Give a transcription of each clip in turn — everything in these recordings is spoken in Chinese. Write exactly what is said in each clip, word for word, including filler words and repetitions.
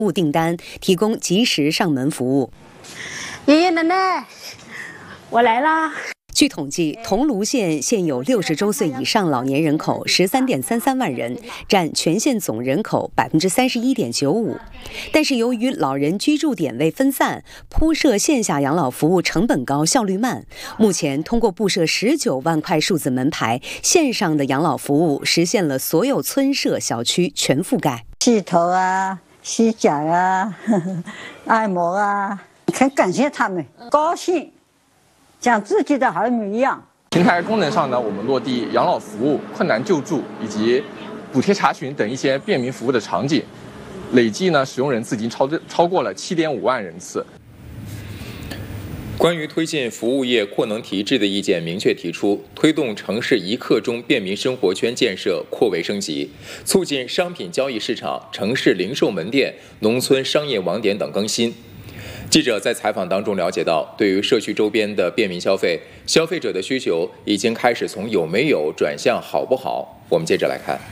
务订单，提供及时上门服务。 爷爷奶奶，我来啦。 据统计，桐庐县现有六十周岁以上老年人口十三点三三万人，占全县总人口百分之三十一点九五。但是由于老人居住点位分散，铺设线下养老服务成本高、效率慢。目前通过布设十九万块数字门牌，线上的养老服务实现了所有村社小区全覆盖。 洗头啊，洗脚啊，呵呵按摩啊，很感谢他们，高兴。像自己的儿女一样。 平台功能上呢，我们落地养老服务、困难救助以及补贴查询等一些便民服务的场景，累计呢使用人次已经超超过了七点五万人次。 关于推进服务业扩能提质的意见明确提出，推动城市一刻钟便民生活圈建设扩围升级，促进商品交易市场、城市零售门店、农村商业网点等更新。记者在采访当中了解到，对于社区周边的便民消费，消费者的需求已经开始从有没有转向好不好。我们接着来看。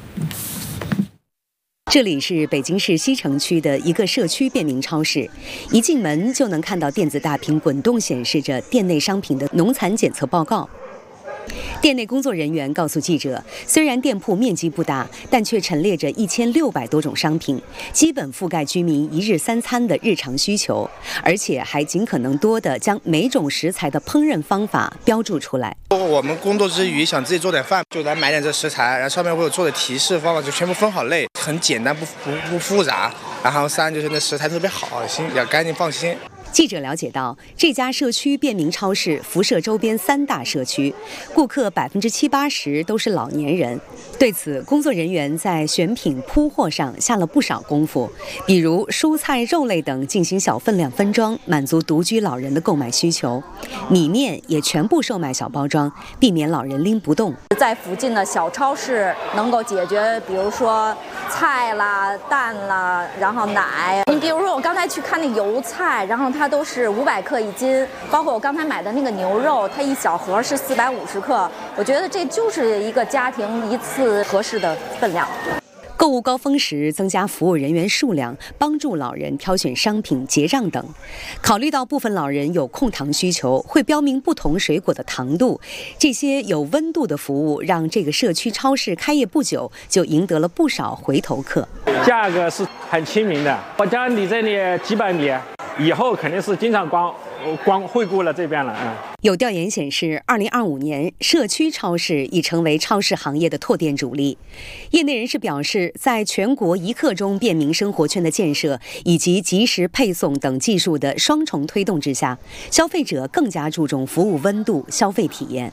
这里是北京市西城区的一个社区便民超市，一进门就能看到电子大屏滚动显示着店内商品的农残检测报告。店内工作人员告诉记者，虽然店铺面积不大，但却陈列着一千六百多种商品，基本覆盖居民一日三餐的日常需求，而且还尽可能多地将每种食材的烹饪方法标注出来。 我们工作之余想自己做点饭，就来买点这食材，然后上面会有做的提示方法，就全部分好类，很简单，不不不复杂。然后三就是那食材特别好，心也干净放心。 记者了解到，这家社区便民超市辐射周边三大社区，顾客百分之七八十都是老年人。对此，工作人员在选品铺货上下了不少功夫，比如蔬菜、肉类等进行小分量分装，满足独居老人的购买需求。米面也全部售卖小包装，避免老人拎不动。 在附近的小超市能够解决，比如说菜啦、蛋啦，然后奶。你比如说，我刚才去看那油菜，然后它都是五百克一斤，包括我刚才买的那个牛肉，它一小盒是四百五十克。我觉得这就是一个家庭一次合适的分量。 购物高峰时增加服务人员数量，帮助老人挑选商品、结账等。考虑到部分老人有控糖需求，会标明不同水果的糖度。这些有温度的服务，让这个社区超市开业不久就赢得了不少回头客。 价格是很亲民的，我家离这里几百米，以后肯定是经常光光惠顾了这边了啊。 有调研显示，二零二五年社区超市已成为超市行业的拓店主力。业内人士表示，在全国一刻钟便民生活圈的建设以及及时配送等技术的双重推动之下，消费者更加注重服务温度、消费体验。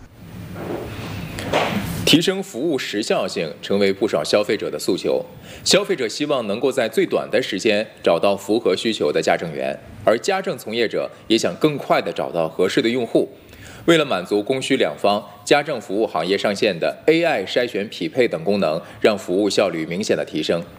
提升服务时效性成为不少消费者的诉求。消费者希望能够在最短的时间找到符合需求的家政员，而家政从业者也想更快地找到合适的用户。为了满足供需两方，家政服务行业上线的 A I 筛选匹配等功能，让服务效率明显的提升。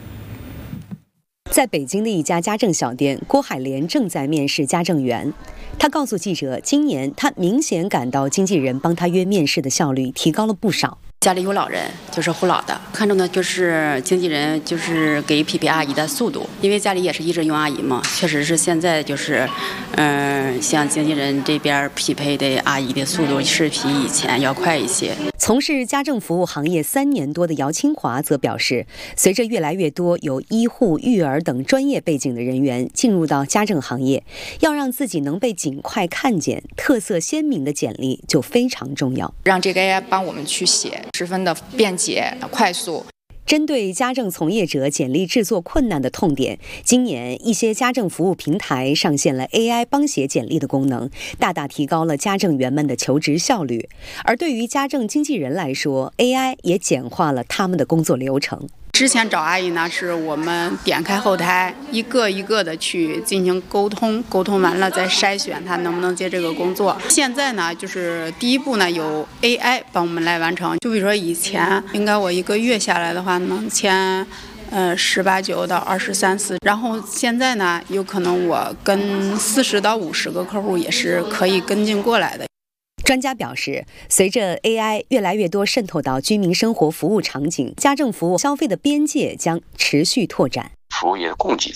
在北京的一家家政小店，郭海莲正在面试家政员。他告诉记者，今年他明显感到经纪人帮他约面试的效率提高了不少。 家里有老人，就是护老的，看重的就是经纪人就是给匹配阿姨的速度，因为家里也是一直用阿姨嘛，确实是现在就是，嗯、呃，像经纪人这边匹配的阿姨的速度是比以前要快一些。 从事家政服务行业三年多的姚清华则表示，随着越来越多有医护、育儿等专业背景的人员进入到家政行业，要让自己能被尽快看见，特色鲜明的简历就非常重要。 让这个 A I 帮我们去写，十分的便捷、快速。 针对家政从业者简历制作困难的痛点，今年一些家政服务平台上线了 A I 帮写简历的功能，大大提高了家政员们的求职效率。而对于家政经纪人来说， A I 也简化了他们的工作流程。 之前找阿姨呢，是我们点开后台，一个一个的去进行沟通，沟通完了再筛选她能不能接这个工作。现在呢，就是第一步呢，由 A I 帮我们来完成。就比如说以前，应该我一个月下来的话，能签呃十八九到二十三四，然后现在呢，有可能我跟四十到五十个客户也是可以跟进过来的。 专家表示，随着 A I 越来越多渗透到居民生活服务场景，家政服务消费的边界将持续拓展。 服务业的供给